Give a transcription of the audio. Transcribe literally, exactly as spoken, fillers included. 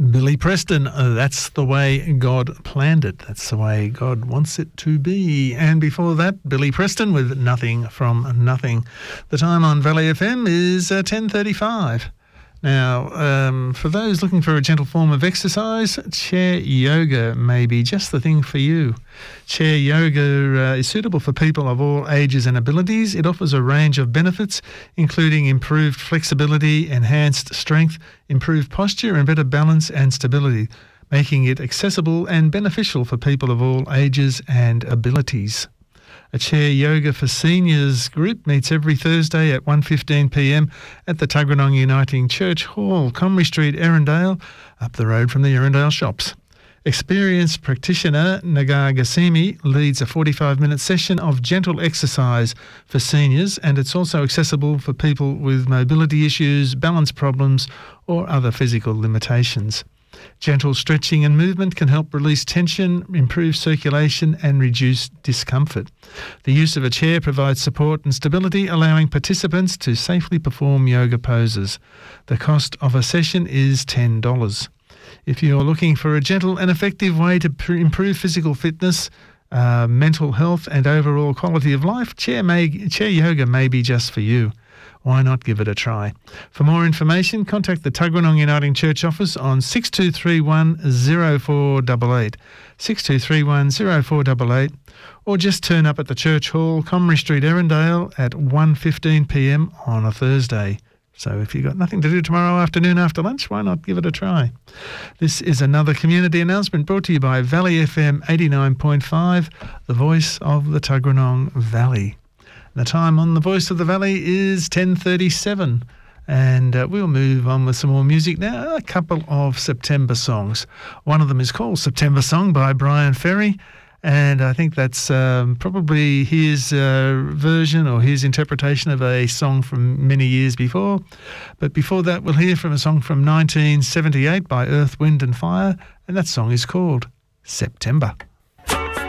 Billy Preston, uh, that's the way God planned it. That's the way God wants it to be. And before that, Billy Preston with Nothing from Nothing. The time on Valley F M is uh, ten thirty-five. Now, um, for those looking for a gentle form of exercise, chair yoga may be just the thing for you. Chair yoga uh, is suitable for people of all ages and abilities. It offers a range of benefits, including improved flexibility, enhanced strength, improved posture, and better balance and stability, making it accessible and beneficial for people of all ages and abilities. A Chair Yoga for Seniors group meets every Thursday at one fifteen p m at the Tuggeranong Uniting Church Hall, Comrie Street, Erindale, up the road from the Erindale shops. Experienced practitioner Nagar Gassimi leads a forty-five minute session of gentle exercise for seniors, and it's also accessible for people with mobility issues, balance problems, or other physical limitations. Gentle stretching and movement can help release tension, improve circulation and reduce discomfort. The use of a chair provides support and stability, allowing participants to safely perform yoga poses. The cost of a session is ten dollars. If you're looking for a gentle and effective way to pr- improve physical fitness, uh, mental health and overall quality of life, chair, may, chair yoga may be just for you. Why not give it a try? For more information, contact the Tuggeranong Uniting Church office on six two three one, zero four eight eight, six two three one, zero four eight eight, or just turn up at the Church Hall, Comrie Street, Erindale at one fifteen p m on a Thursday. So if you've got nothing to do tomorrow afternoon after lunch, why not give it a try? This is another community announcement brought to you by Valley F M eighty-nine point five, the voice of the Tuggeranong Valley. The time on the Voice of the Valley is ten thirty-seven, and uh, we'll move on with some more music now. A couple of September songs. One of them is called September Song by Brian Ferry, and I think that's um, probably his uh, version or his interpretation of a song from many years before. But before that, we'll hear from a song from nineteen seventy-eight by Earth, Wind and Fire, and that song is called September.